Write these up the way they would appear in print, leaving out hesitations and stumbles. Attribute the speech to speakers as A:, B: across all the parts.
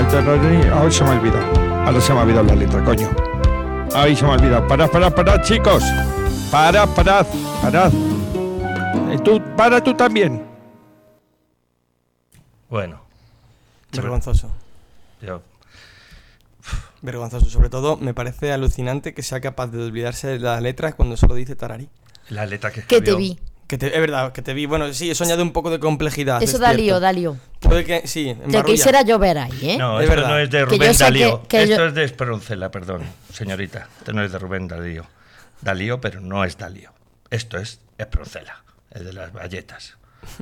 A: Ay, se me ha olvidado. Ahora se me ha olvidado la letra, coño. Ay, se me ha olvidado. Parad, chicos. Parad. Tú también.
B: Bueno.
C: Vergonzoso.
B: Yo...
C: Vergonzoso. Sobre todo, me parece alucinante que sea capaz de olvidarse de la letra cuando solo dice tararí.
B: La letra que escribió.
D: Que te vi.
C: Es verdad, que te vi. Bueno, sí, he soñado un poco de complejidad.
D: Eso da lío.
C: Puede que, sí,
D: Te quisiera llover ahí, ¿eh?
B: No,
C: es
B: esto
C: verdad.
B: no es de
D: Que
B: Rubén
D: yo sé
B: Darío.
D: que
B: Esto
D: yo...
B: es de Esperoncela, perdón, señorita. Esto no es de Rubén Darío. Darío, pero no es Darío. Esto es Esperoncela, el de las galletas.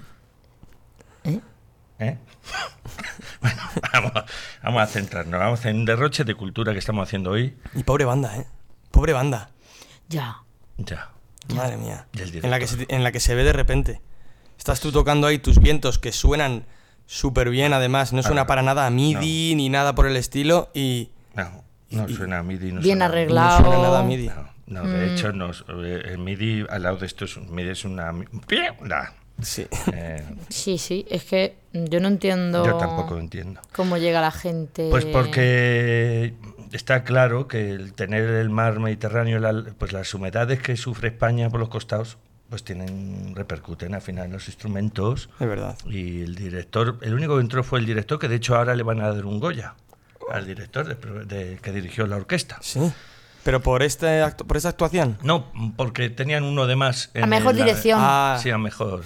B: ¿Eh? Bueno, vamos a centrarnos. Vamos en un derroche de cultura que estamos haciendo hoy.
C: Y pobre banda, ¿eh? Pobre banda.
D: Ya.
C: Madre mía.
B: Y
C: En la que se ve de repente. Estás tú tocando ahí tus vientos que suenan súper bien, además. No suena para nada a MIDI ni nada por el estilo. Y
B: No suena a MIDI. No
D: bien
B: suena,
D: arreglado.
C: No suena nada a MIDI.
B: No, de hecho, el MIDI al lado de esto MIDI es una...
C: Sí.
D: Sí, es que yo no entiendo.
B: Yo tampoco entiendo.
D: ¿Cómo llega la gente?
B: Pues porque está claro que el tener el mar Mediterráneo, pues las humedades que sufre España por los costados, pues repercuten al final en los instrumentos.
C: Es verdad.
B: Y el director, el único que entró fue el director, que de hecho ahora le van a dar un Goya al director que dirigió la orquesta.
C: Sí. ¿Pero por esta actuación?
B: No, porque tenían uno de más.
D: A mejor dirección.
B: Sí, a mejor.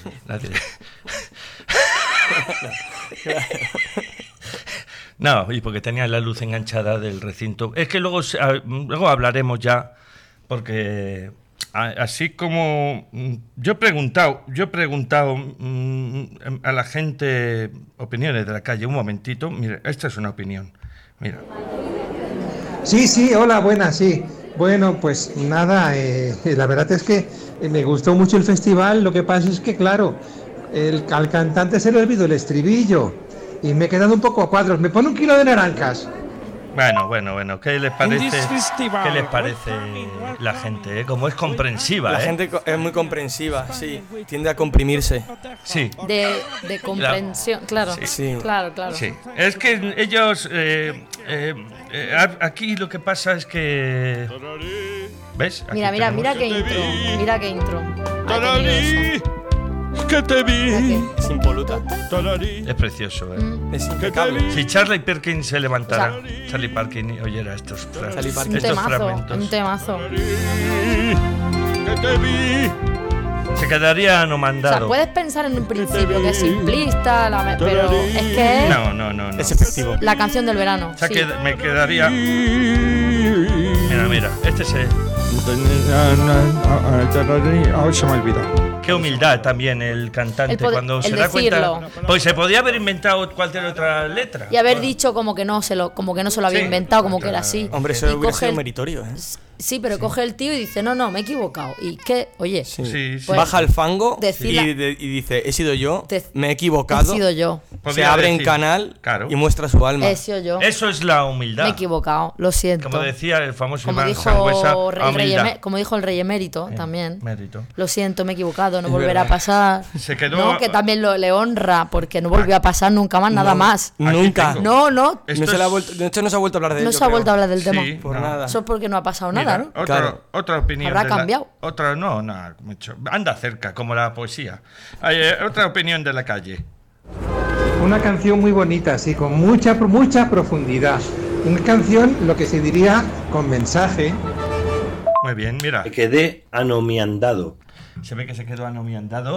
B: No, y porque tenían la luz enganchada del recinto. Es que luego hablaremos ya, porque así como yo he preguntado a la gente opiniones de la calle. Un momentito, mire, esta es una opinión. Mira.
E: Sí, hola, buenas, sí. Bueno, pues nada, la verdad es que me gustó mucho el festival. Lo que pasa es que, claro, al cantante se le olvidó el estribillo y me he quedado un poco a cuadros. Me pone 1 kilo de naranjas.
B: Bueno, ¿qué les parece? ¿Qué les parece la gente? Como es comprensiva,
C: La gente es muy comprensiva, sí. Tiende a comprimirse.
B: Sí.
D: De comprensión, claro.
C: Sí.
D: Claro.
B: Sí. Es que ellos... aquí lo que pasa es que... ¿Ves? Aquí
D: Mira
B: tenemos-
D: qué intro.
A: Tararí, que te vi.
C: Es impoluta.
A: Tararí.
B: Es precioso, ¿eh?
C: Es impecable.
B: Si Charlie Perkins se levantara, Charlie Parkin, y oyera estos
C: Charlie Parkin.
D: Un
B: fragmentos,
D: temazo.
A: Que te vi.
B: se quedaría
D: O
B: anomandado.
D: sea, puedes pensar en un principio que es simplista, pero es que es
B: No.
C: Es efectivo.
D: la canción del verano.
B: O sea,
D: sí.
B: que me quedaría... Mira, este es...
A: Ay, se me ha olvidado.
B: Qué humildad también el cantante cuando se da cuenta. Pues se podía haber inventado cualquier otra letra.
D: Y haber dicho como que no se lo había
B: Sí.
D: inventado, como que era así.
C: Hombre, eso
D: Y
C: hubiera
D: coge
C: sido meritorio, ¿eh?
D: Sí, pero coge el tío y dice, no, me he equivocado. Y que, oye,
B: Sí.
D: Pues,
C: baja al fango y
D: decir
C: dice, he sido yo, me he
D: he
C: equivocado.
D: sido yo.
C: Se
B: Podría
C: abre en
B: decir,
C: canal
B: claro.
C: y muestra su alma.
D: He sido yo.
B: Eso es la humildad.
D: Me he equivocado, lo siento.
B: Como decía el famoso
D: Como
B: Iván Sangüesa,
D: como dijo el rey emérito también.
B: Mérito.
D: Lo siento, me he equivocado, no
C: Es
D: volverá a
C: verdad.
D: pasar.
B: Se quedó-
D: No, que también le honra, porque no volvió a pasar nunca más, nada más.
C: Nunca.
B: tengo.
D: No,
B: Esto
C: De hecho, no se ha vuelto a hablar de
D: no
C: ello.
D: se ha vuelto a hablar del tema.
B: Sí.
C: Por
B: No.
C: nada.
D: Eso es porque no ha pasado
B: Mira,
D: nada, ¿no?
C: Claro.
B: Otra opinión.
D: Habrá
B: de la-
D: cambiado.
B: Otra, no, mucho. Anda cerca, como la poesía. Otra opinión de la calle.
E: Una canción muy bonita, sí, con mucha profundidad. Una canción, lo que se diría, con mensaje.
B: Muy bien, mira.
F: Me quedé anomiandado.
B: Se ve que se quedó anomiandado.